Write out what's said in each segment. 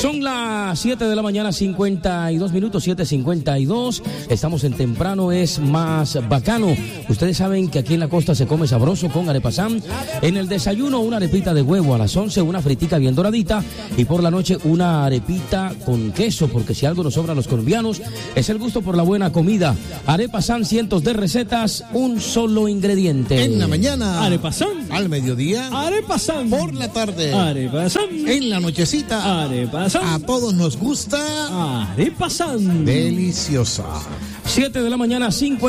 Son las 7 de la mañana, 52 minutos, 7:52. Estamos en Temprano es más bacano. Ustedes saben que aquí en la costa se come sabroso con arepasán. En el desayuno, una arepita de huevo. A las 11, una fritica bien doradita. Y por la noche, una arepita con queso. Porque si algo nos sobra a los colombianos, es el gusto por la buena comida. Arepasán, cientos de recetas, un solo ingrediente. En la mañana, arepasán. Al mediodía, arepasán. Por la tarde, arepasán. En la nochecita, arepasán. A todos nos gusta arepasán. Deliciosa. 7 de la mañana,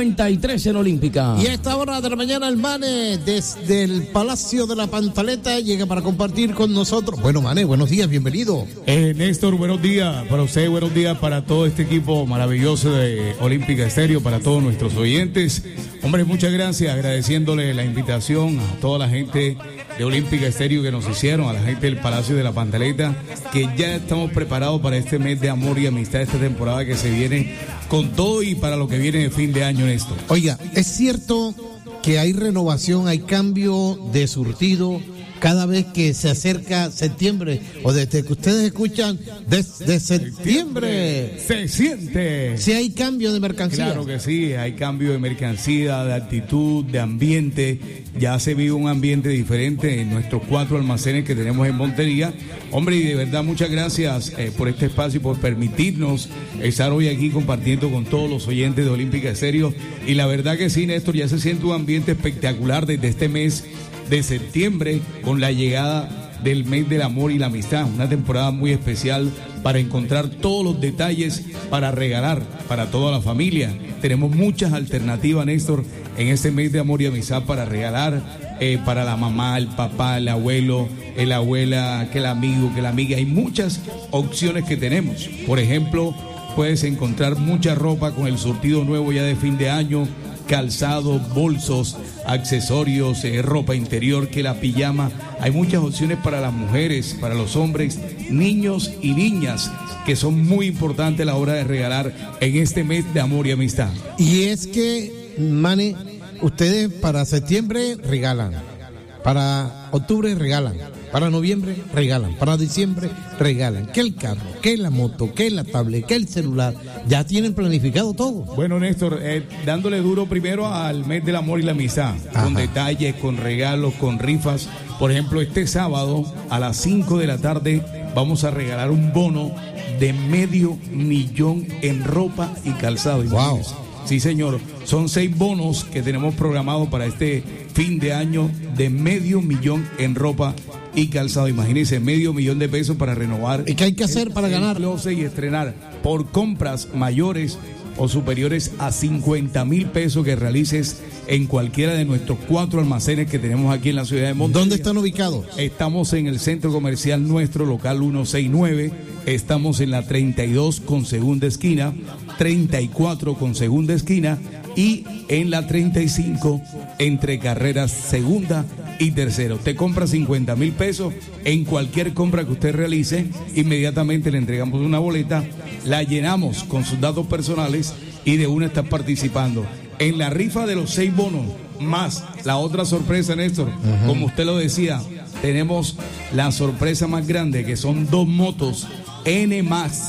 53 en Olímpica. Y a esta hora de la mañana el Mane desde el Palacio de la Pantaleta llega para compartir con nosotros. Bueno, Mane, buenos días, bienvenido. Néstor, buenos días para usted, buenos días para todo este equipo maravilloso de Olímpica Estéreo, para todos nuestros oyentes. Hombre, muchas gracias, agradeciéndole la invitación a toda la gente de Olímpica Estéreo que nos hicieron, a la gente del Palacio de la Pantaleta, que ya estamos preparados para este mes de amor y amistad, esta temporada que se viene con todo y para lo que viene de fin de año, Néstor. Oiga, es cierto que hay renovación, hay cambio de surtido cada vez que se acerca septiembre, o desde que ustedes escuchan desde septiembre se siente. Si hay cambio de mercancía. Claro que sí, hay cambio de mercancía, de actitud, de ambiente. Ya se vive un ambiente diferente en nuestros 4 almacenes que tenemos en Montería. Hombre, y de verdad muchas gracias por este espacio y por permitirnos estar hoy aquí compartiendo con todos los oyentes de Olímpica Estéreo. Y la verdad que sí, Néstor, ya se siente un ambiente espectacular desde este mes de septiembre, con la llegada del mes del amor y la amistad, una temporada muy especial para encontrar todos los detalles para regalar para toda la familia. Tenemos muchas alternativas, Néstor, en este mes de amor y amistad para regalar para la mamá, el papá, el abuelo, la abuela, que el amigo, que la amiga. Hay muchas opciones que tenemos. Por ejemplo, puedes encontrar mucha ropa con el surtido nuevo ya de fin de año, calzado, bolsos, accesorios, ropa interior, que la pijama. Hay muchas opciones para las mujeres, para los hombres, niños y niñas, que son muy importantes a la hora de regalar en este mes de amor y amistad. Y es que, Mane, ustedes para septiembre regalan, para octubre regalan, para noviembre regalan, para diciembre regalan, que el carro, que la moto, que la tablet, que el celular, ya tienen planificado todo. Bueno, Néstor, dándole duro primero al mes del amor y la amistad, con detalles, con regalos, con rifas. Por ejemplo, este sábado a las 5 de la tarde vamos a regalar un bono de $500,000 en ropa y calzado. Wow. Sí, señor, son 6 bonos que tenemos programados para este fin de año de $500,000 en ropa y calzado. Imagínense, $500,000 para renovar. ¿Y qué hay que hacer para ganar? Y estrenar por compras mayores o superiores a $50,000 que realices en cualquiera de nuestros 4 almacenes que tenemos aquí en la ciudad de Montería. ¿Dónde están ubicados? Estamos en el centro comercial nuestro, local 169. Estamos en la 32 con segunda esquina, 34 con segunda esquina y en la 35 entre carreras segunda y tercero. Te compra $50,000 en cualquier compra que usted realice, inmediatamente le entregamos una boleta, la llenamos con sus datos personales y de una está participando en la rifa de los 6 bonos, más la otra sorpresa, Néstor. Como usted lo decía, tenemos la sorpresa más grande, que son 2 motos NMAX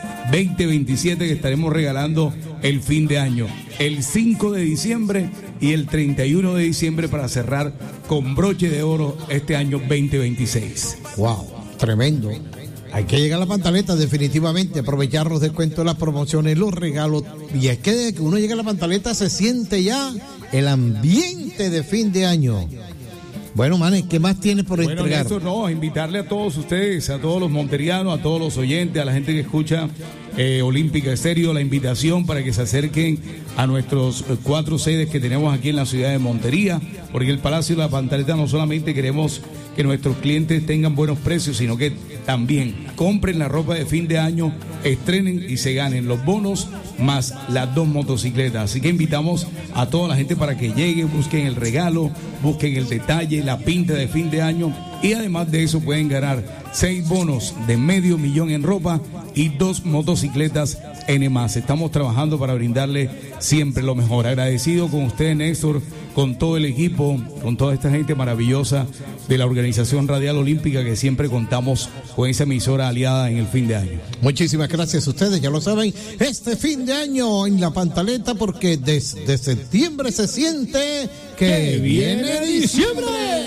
2027 que estaremos regalando el fin de año, el 5 de diciembre y el 31 de diciembre, para cerrar con broche de oro este año 2026. Wow, tremendo. Hay que llegar a la Pantaleta, definitivamente, aprovechar los descuentos, las promociones, los regalos. Y es que desde que uno llega a la Pantaleta se siente ya el ambiente de fin de año. Bueno, Mane, ¿qué más tienes por entregar? Eso no, invitarle a todos ustedes, a todos los monterianos, a todos los oyentes, a la gente que escucha Olímpica Estéreo, la invitación para que se acerquen a nuestros 4 sedes que tenemos aquí en la ciudad de Montería, porque el Palacio de la Pantaleta no solamente queremos que nuestros clientes tengan buenos precios, sino que también compren la ropa de fin de año, estrenen y se ganen los bonos más las 2 motocicletas. Así que invitamos a toda la gente para que lleguen, busquen el regalo, busquen el detalle, la pinta de fin de año, y además de eso pueden ganar 6 bonos de $500,000 en ropa y 2 motocicletas N+. Estamos trabajando para brindarle siempre lo mejor. Agradecido con usted, Néstor, con todo el equipo, con toda esta gente maravillosa de la Organización Radial Olímpica, que siempre contamos con esa emisora aliada en el fin de año. Muchísimas gracias a ustedes, ya lo saben, este fin de año en la pantaleta, porque desde septiembre se siente que viene diciembre.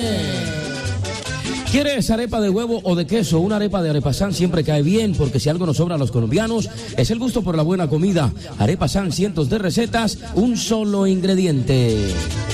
¿Quieres arepa de huevo o de queso? Una arepa de Arepasan siempre cae bien, porque si algo nos sobra a los colombianos es el gusto por la buena comida. Arepasan, cientos de recetas, un solo ingrediente.